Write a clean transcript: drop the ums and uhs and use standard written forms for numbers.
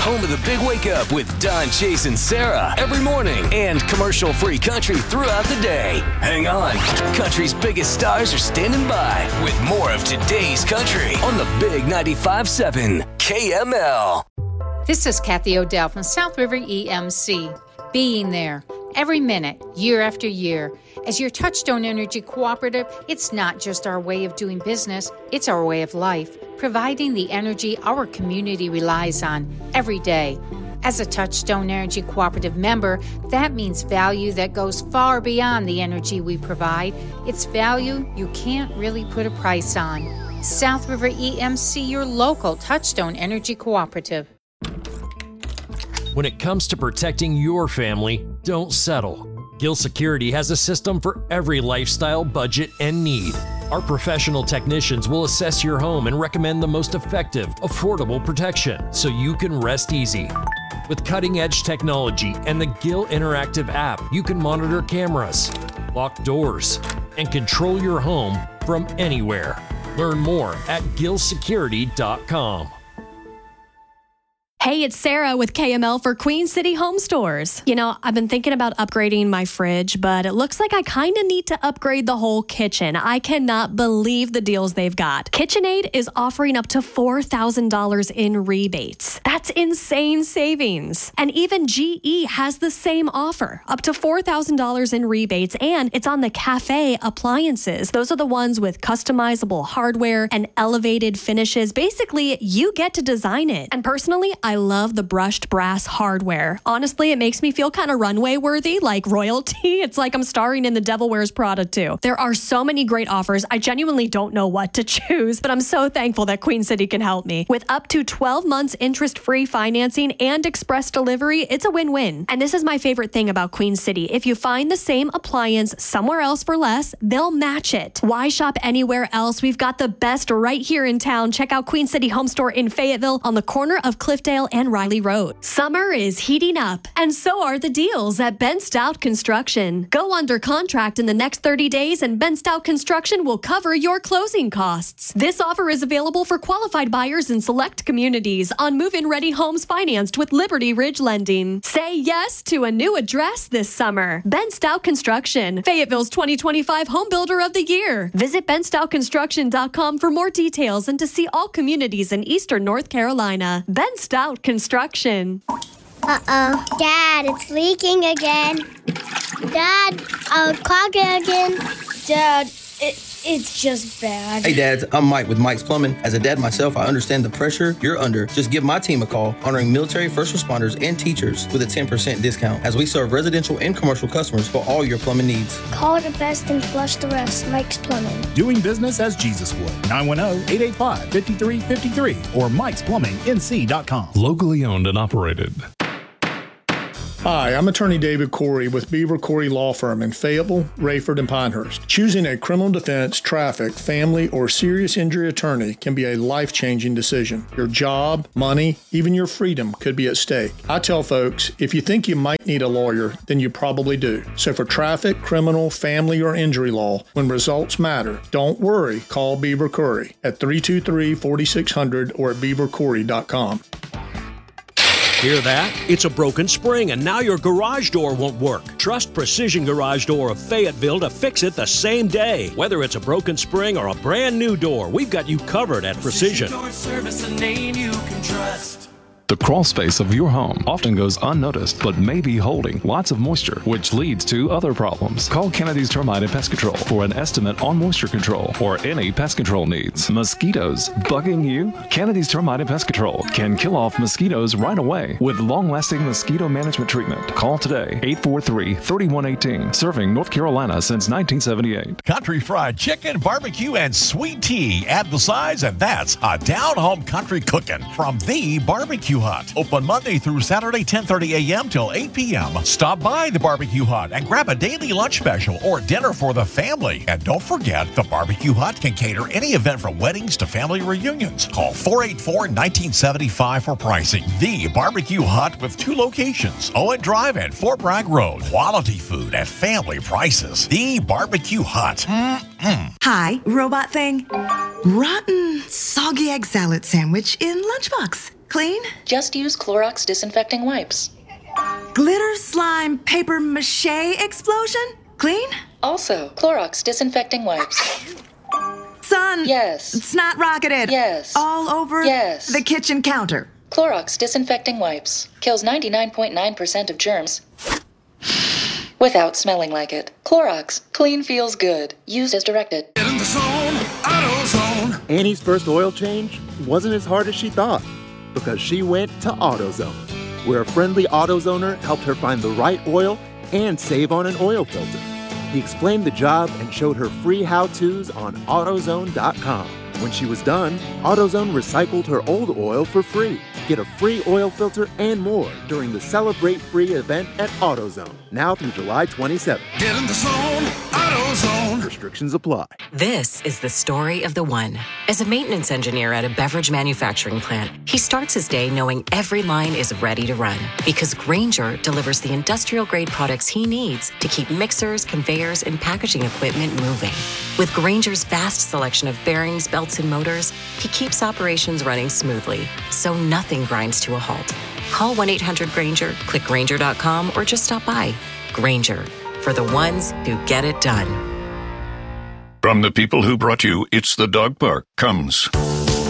home of the Big Wake Up with Don, Chase, and Sarah every morning and commercial-free country throughout the day. Hang on. Country's biggest stars are standing by with more of today's country on the Big 95.7 KML. This is Kathy Odell from South River EMC. Being there every minute, year after year. As your Touchstone Energy Cooperative, it's not just our way of doing business, it's our way of life, providing the energy our community relies on every day. As a Touchstone Energy Cooperative member, that means value that goes far beyond the energy we provide. It's value you can't really put a price on. South River EMC, your local Touchstone Energy Cooperative. When it comes to protecting your family, don't settle. Gill Security has a system for every lifestyle, budget, and need. Our professional technicians will assess your home and recommend the most effective, affordable protection so you can rest easy. With cutting-edge technology and the Gill Interactive app, you can monitor cameras, lock doors, and control your home from anywhere. Learn more at gillsecurity.com. Hey, it's Sarah with KML for Queen City Home Stores. You know, I've been thinking about upgrading my fridge, but it looks like I kind of need to upgrade the whole kitchen. I cannot believe the deals they've got. KitchenAid is offering up to $4,000 in rebates. That's insane savings. And even GE has the same offer, up to $4,000 in rebates, and it's on the Cafe appliances. Those are the ones with customizable hardware and elevated finishes. Basically, you get to design it. And personally, I love the brushed brass hardware. Honestly, it makes me feel kind of runway worthy, like royalty. It's like I'm starring in The Devil Wears Prada too. There are so many great offers. I genuinely don't know what to choose, but I'm so thankful that Queen City can help me. With up to 12 months interest-free financing and express delivery, it's a win-win. And this is my favorite thing about Queen City. If you find the same appliance somewhere else for less, they'll match it. Why shop anywhere else? We've got the best right here in town. Check out Queen City Home Store in Fayetteville on the corner of Cliffdale and Riley Road. Summer is heating up, and so are the deals at Ben Stout Construction. Go under contract in the next 30 days, and Ben Stout Construction will cover your closing costs. This offer is available for qualified buyers in select communities on move-in ready homes financed with Liberty Ridge Lending. Say yes to a new address this summer. Ben Stout Construction, Fayetteville's 2025 Home Builder of the Year. Visit benstoutconstruction.com for more details and to see all communities in eastern North Carolina. Ben Stout Construction. Uh-oh. Dad, it's leaking again. Dad, clogging again. Dad, it's just bad. Hey, Dads, I'm Mike with Mike's Plumbing. As a dad myself, I understand the pressure you're under. Just give my team a call, honoring military, first responders, and teachers with a 10% discount as we serve residential and commercial customers for all your plumbing needs. Call the best and flush the rest. Mike's Plumbing. Doing business as Jesus would. 910-885-5353 or Mike'sPlumbingNC.com. Locally owned and operated. Hi, I'm attorney David Corey with Beaver Corey Law Firm in Fayetteville, Rayford, and Pinehurst. Choosing a criminal defense, traffic, family, or serious injury attorney can be a life-changing decision. Your job, money, even your freedom could be at stake. I tell folks, if you think you might need a lawyer, then you probably do. So for traffic, criminal, family, or injury law, when results matter, don't worry, call Beaver Corey at 323-4600 or at beavercorey.com. Hear that? It's a broken spring, and now your garage door won't work. Trust Precision Garage Door of Fayetteville to fix it the same day. Whether it's a broken spring or a brand new door, we've got you covered at Precision. Door Service, a name you can trust. The crawl space of your home often goes unnoticed, but may be holding lots of moisture, which leads to other problems. Call Kennedy's Termite and Pest Control for an estimate on moisture control or any pest control needs. Mosquitoes bugging you? Kennedy's Termite and Pest Control can kill off mosquitoes right away with long-lasting mosquito management treatment. Call today, 843-3118, serving North Carolina since 1978. Country Fried Chicken, barbecue, and sweet tea. Add the size, and that's a down-home country cooking from the Barbecue Hut. Open Monday through Saturday, 10:30 a.m. till 8 p.m. Stop by the Barbecue Hut and grab a daily lunch special or dinner for the family. And don't forget, the Barbecue Hut can cater any event from weddings to family reunions. Call 484-1975 for pricing. The Barbecue Hut with 2 locations, Owen Drive and Fort Bragg Road. Quality food at family prices. The Barbecue Hut. Hi, robot thing. Rotten, soggy egg salad sandwich in lunchbox. Clean? Just use Clorox disinfecting wipes. Glitter, slime, paper mache explosion? Clean? Also, Clorox disinfecting wipes. Son. Yes. Snot rocketed. Yes. All over yes. the kitchen counter. Clorox disinfecting wipes. Kills 99.9% of germs without smelling like it. Clorox. Clean feels good. Used as directed. Get in the zone, AutoZone. Annie's first oil change wasn't as hard as she thought because she went to AutoZone, where a friendly AutoZoner helped her find the right oil and save on an oil filter. He explained the job and showed her free how-tos on AutoZone.com. When she was done, AutoZone recycled her old oil for free. Get a free oil filter and more during the Celebrate Free event at AutoZone, now through July 27th. Get in the zone, AutoZone. Restrictions apply. This is the story of the one. As a maintenance engineer at a beverage manufacturing plant, he starts his day knowing every line is ready to run because Grainger delivers the industrial-grade products he needs to keep mixers, conveyors, and packaging equipment moving. With Grainger's vast selection of bearings, belts, and motors, he keeps operations running smoothly, so nothing grinds to a halt. Call 1-800-GRAINGER, click Grainger.com, or just stop by. Grainger, for the ones who get it done. From the people who brought you It's the Dog Park comes